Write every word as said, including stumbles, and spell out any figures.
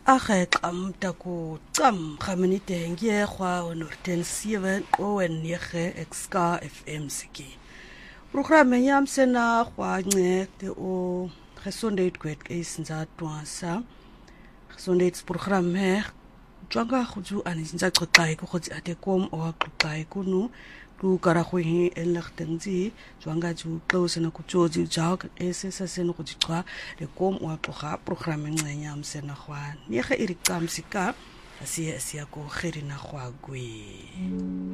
Age qam taku qam khaminite ngie khwa onorten seven o en nege exka F M siki. Programme yam sena khwa nge te o gesondheid kwet isinza twasa. Gesondheidsprogramme jwanga khuju aninza xoxai ko khotsi atekom o xoxai kunu ku karakhui enlagtengzi jwanga ju close na kujoji jawk esesa seno kujixwa le kom o xoxa programme ncenya msena khwa nege iricamsika asiya asiya ko kherina khwa gwe.